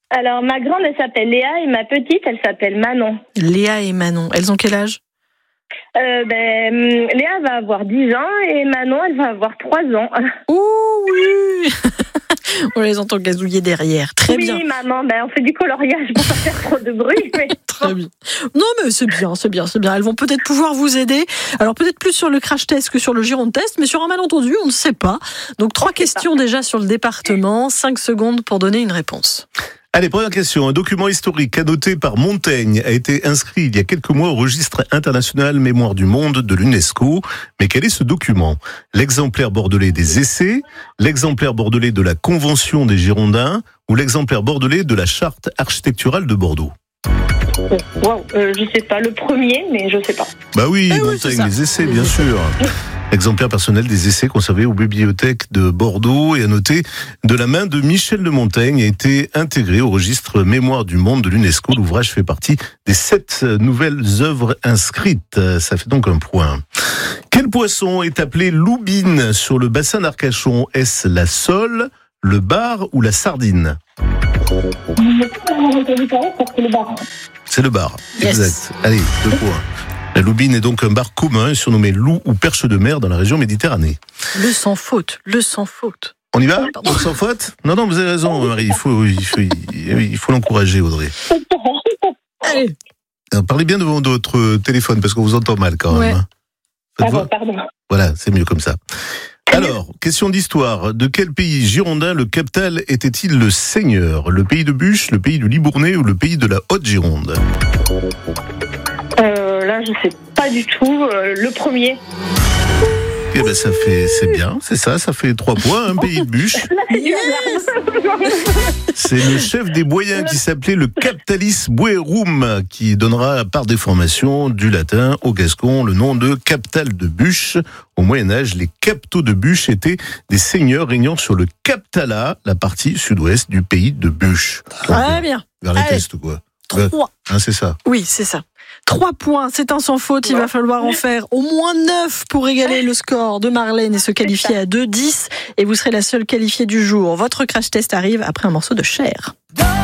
Alors, ma grande, elle s'appelle Léa et ma petite, elle s'appelle Manon. Léa et Manon, elles ont quel âge ? Léa va avoir 10 ans et Manon, elle va avoir 3 ans. Ouh, oui. On les entend gazouiller derrière. Très bien. Oui, maman, on fait du coloriage pour pas faire trop de bruit. Mais... Très bien. Non, mais c'est bien. Elles vont peut-être pouvoir vous aider. Alors, peut-être plus sur le crash test que sur le Gironde test, mais sur un malentendu, on ne sait pas. Donc, 3 questions déjà sur le département. 5 secondes pour donner une réponse. Allez, première question. Un document historique annoté par Montaigne a été inscrit il y a quelques mois au registre international Mémoire du Monde de l'UNESCO. Mais quel est ce document ? L'exemplaire bordelais des Essais, l'exemplaire bordelais de la Convention des Girondins ou l'exemplaire bordelais de la Charte architecturale de Bordeaux ? Je sais pas, le premier, mais je sais pas. Bah oui, Montaigne, les Essais, bien sûr. Exemplaire personnel des Essais conservé aux bibliothèques de Bordeaux et annoté de la main de Michel de Montaigne a été intégré au registre Mémoire du Monde de l'UNESCO. L'ouvrage fait partie des 7 nouvelles œuvres inscrites. Ça fait donc un point. Quel poisson est appelé loubine sur le bassin d'Arcachon ? Est-ce la sole, le bar ou la sardine ? C'est le bar, exact. Yes. Allez, 2 points. La loubine est donc un bar commun surnommé loup ou perche de mer dans la région Méditerranée. Le sans faute. On y va ? Donc sans faute ? Non, vous avez raison, Marie. Il faut l'encourager, Audrey. Allez. Alors, parlez bien devant votre téléphone parce qu'on vous entend mal quand même. Ouais. Pardon. Voilà, c'est mieux comme ça. Alors, question d'histoire. De quel pays girondin le Captal était-il le seigneur ? Le pays de Buch, le pays du Libournais ou le pays de la Haute-Gironde ? Là, je sais pas du tout. Le premier. Eh ben, c'est bien, c'est ça fait 3 points, pays de Buch. C'est le chef des Boyens qui s'appelait le Captalis Boerum, qui donnera par déformation du latin au gascon le nom de Captal de Buch. Au Moyen-Âge, les captaux de Buch étaient des seigneurs régnant sur le Captala, la partie sud-ouest du pays de Buch. Très bien. Vers les tests, quoi. 3. C'est ça. Oui, c'est ça. 3 points, c'est un sans faute. Il va falloir en faire au moins 9 pour égaler le score de Marlène et se qualifier à 2-10. Et vous serez la seule qualifiée du jour. Votre crash test arrive après un morceau de Cher.